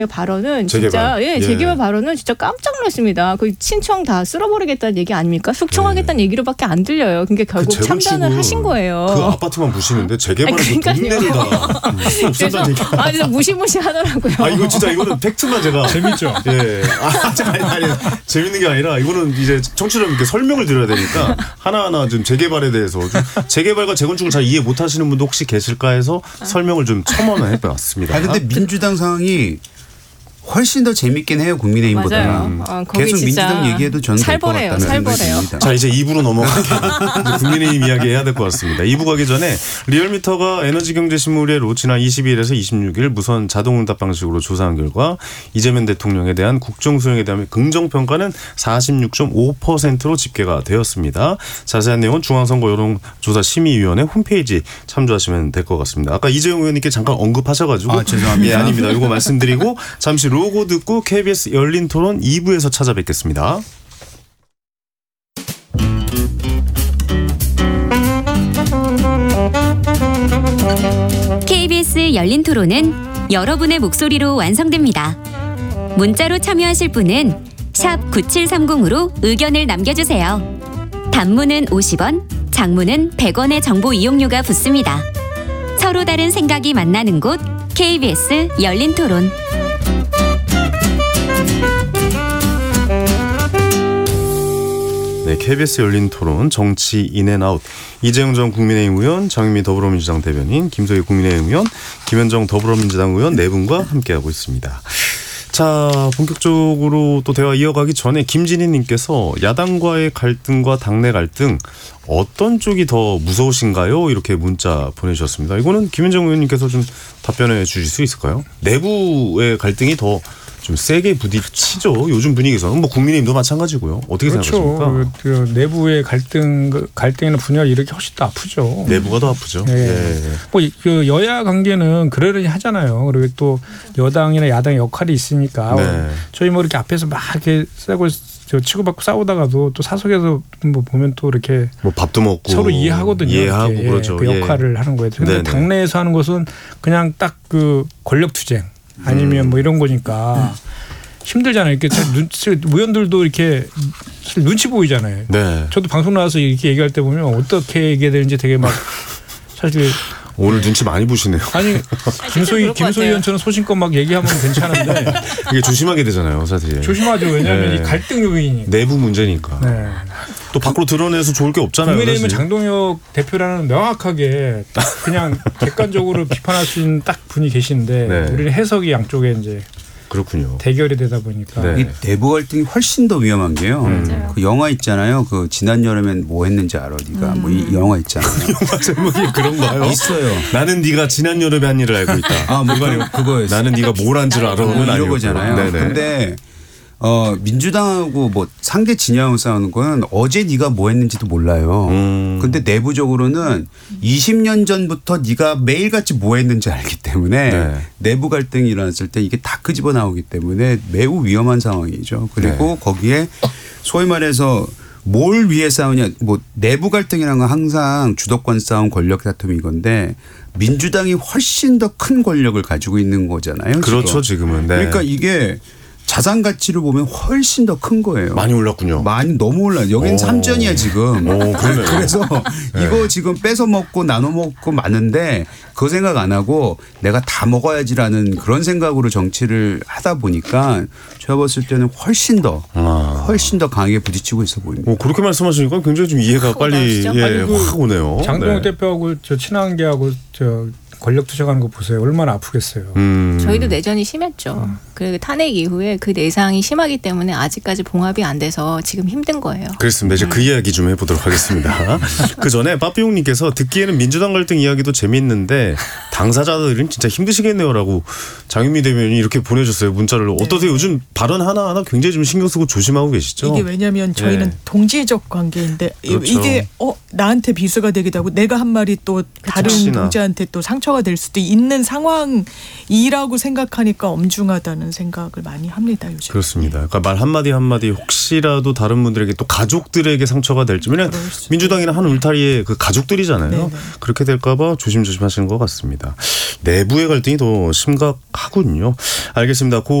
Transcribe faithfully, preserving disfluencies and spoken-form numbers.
발언은 재개발. 진짜 예, 예. 재개발 발언은 진짜 깜짝 놀랐습니다. 그 신청 다 쓸어버리겠다는 얘기 아닙니까? 숙청하겠다는 예. 얘기로밖에 안 들려요. 그러니까 결국 그 참전을 하신 거예요. 그 아파트만 부시는데 재개발은 아니, 그 동네를 다 없앤다는 얘기. 아, 진짜 무시무시하더라고요. 아 이거 진짜 이거는 팩트만 제가 재밌죠. 예. 아, 아니, 아니, 아니 재밌는 게 아니라 이거는 이제 청취자분께 설명을 드려야 되니까 하나하나 좀 재개발에 대해서 좀 재개발과 재건축을 잘 이해 못하시는 분도 혹시 계실까 해서 설명을 좀 첨언을 해봤습니다. 아 근데 민주당 상황이 훨씬 더 재밌긴 해요. 국민의힘보다. 음. 어, 거기 계속 진짜 민주당 얘기해도 저는 될 것 살벌해요, 같다는 생각이 살벌해요. 듭니다. 자 이제 이 부로 넘어갈게요. 이제 국민의힘 이야기 해야 될 것 같습니다. 이 부 가기 전에 리얼미터가 에너지경제신문의로 지난 이십이일에서 이십육일 무선 자동응답 방식으로 조사한 결과 이재명 대통령에 대한 국정수행에 대한 긍정평가는 사십육 점 오 퍼센트로 집계가 되었습니다. 자세한 내용은 중앙선거 여론조사심의위원회 홈페이지 참조하시면 될 것 같습니다. 아까 이재용 의원님께 잠깐 언급하셔가지고 아, 죄송합니다. 예, 아닙니다. 이거 말씀드리고 잠시 로고 듣고 케이비에스 열린 토론 이 부에서 찾아뵙겠습니다. 케이비에스 열린 토론은 여러분의 목소리로 완성됩니다. 문자로 참여하실 분은 샵 구칠삼공으로 의견을 남겨주세요. 단문은 오십 원, 장문은 백 원의 정보 이용료가 붙습니다. 서로 다른 생각이 만나는 곳 케이비에스 열린 토론. 네, 케이비에스 열린 토론 정치 인앤아웃 이재용 전 국민의힘 의원, 장유미 더불어민주당 대변인, 김소희 국민의힘 의원, 김현정 더불어민주당 의원 네 분과 함께하고 있습니다. 자, 본격적으로 또 대화 이어가기 전에 김진희 님께서 야당과의 갈등과 당내 갈등 어떤 쪽이 더 무서우신가요? 이렇게 문자 보내주셨습니다. 이거는 김현정 의원님께서 좀 답변해 주실 수 있을까요? 내부의 갈등이 더 좀 세게 부딪히죠. 요즘 분위기에서는 뭐 국민의힘도 마찬가지고요. 어떻게 그렇죠. 생각하십니까? 그 내부의 갈등, 갈등이나 분열이 이렇게 훨씬 더 아프죠. 내부가 더 아프죠. 네. 예. 뭐 그 여야 관계는 그러려니 하잖아요. 그리고 또 여당이나 야당의 역할이 있으니까 네. 저희 뭐 이렇게 앞에서 막 이렇게 싸고 치고받고 싸우다가도 또 사석에서 뭐 보면 또 이렇게 뭐 밥도 먹고 서로 이해하거든요. 이해하고 이렇게. 그렇죠. 그 역할을 예. 하는 거예요. 그런데 네네. 당내에서 하는 것은 그냥 딱 그 권력 투쟁 아니면 음. 뭐 이런 거니까 힘들잖아요. 이렇게 눈치, 의원들도 이렇게 눈치 보이잖아요. 네. 저도 방송 나와서 이렇게 얘기할 때 보면 어떻게 얘기해야 되는지 되게 막 사실 오늘 눈치 많이 보시네요. 아니 김소희 김소희 의원처럼 소신껏 막 얘기하면 괜찮은데 이게 조심하게 되잖아요, 사실. 조심하죠. 왜냐하면 네. 이 갈등 요인이니까. 내부 문제니까. 네. 또 밖으로 드러내서 좋을 게 없잖아요. 국민의힘은 사실. 장동혁 대표라는 명확하게 딱 그냥 객관적으로 비판할 수 있는 딱 분이 계신데 네. 우리는 해석이 양쪽에 이제 그렇군요. 대결이 되다 보니까 네. 이 내부 갈등이 훨씬 더 위험한 게요. 음. 그 영화 있잖아요. 그 지난 여름엔 뭐 했는지 알아 네가 뭐 이 영화 있잖아요. 영화 제목이 그런가요? 있어요. 나는 네가 지난 여름에 한 일을 알고 있다. 아, 뭐 그거였어요. 나는 네가 뭘 한 줄 알아. 뭐 는 이런 거잖아요. 네네. 근데 어, 민주당하고 뭐 상대 진영하고 싸우는 건 어제 네가 뭐 했는지도 몰라요. 음. 근데 내부적으로는 이십 년 전부터 네가 매일같이 뭐 했는지 알기 때문에 네. 내부 갈등이 일어났을 때 이게 다 끄집어 나오기 때문에 매우 위험한 상황이죠. 그리고 네. 거기에 소위 말해서 뭘 위해 싸우냐. 뭐 내부 갈등이라는 건 항상 주도권 싸움, 권력 다툼 이건데 민주당이 훨씬 더 큰 권력을 가지고 있는 거잖아요. 그렇죠, 지금. 지금은. 네. 그러니까 이게 자산 가치를 보면 훨씬 더 큰 거예요. 많이 올랐군요. 많이 너무 올라. 여기는 오. 삼전이야 지금. 오, 그러네요. 그래서 네. 이거 지금 뺏어 먹고 나눠 먹고 많은데 그 생각 안 하고 내가 다 먹어야지라는 그런 생각으로 정치를 하다 보니까 제가 봤을 때는 훨씬 더 아. 훨씬 더 강하게 부딪히고 있어 보입니다. 오, 그렇게 말씀하시니까 굉장히 좀 이해가 빨리 나오시죠? 예, 아니, 그 확 오네요. 장동혁 네. 대표하고 저 친한계하고 저 권력 투쟁하는 거 보세요. 얼마나 아프겠어요. 음. 저희도 내전이 심했죠. 그 탄핵 이후에 그 내상이 심하기 때문에 아직까지 봉합이 안 돼서 지금 힘든 거예요. 그렇습니다. 이제 그 이야기 좀 해보도록 하겠습니다. 그 전에 빠삐용님께서 듣기에는 민주당 갈등 이야기도 재미있는데 당사자들은 진짜 힘드시겠네요라고 장윤미 대변인이 이렇게 보내줬어요. 문자를. 네. 어떠세요? 요즘 발언 하나하나 굉장히 좀 신경 쓰고 조심하고 계시죠? 이게 왜냐하면 저희는 네. 동지적 관계인데 그렇죠. 이게 어 나한테 비수가 되기도 하고 내가 한 말이 또 다른 혹시나. 동지한테 또 상처가 될 수도 있는 상황이라고 생각하니까 엄중하다는 않을까라는 생각을 많이 합니다. 요즘. 그렇습니다. 그러니까 말 한마디 한마디 혹시라도 다른 분들에게 또 가족들에게 상처가 될지. 왜냐하면 민주당이랑 한 울타리의 그 가족들이잖아요. 네네. 그렇게 될까 봐 조심조심 하시는 것 같습니다. 내부의 갈등이 더 심각하군요. 알겠습니다. 고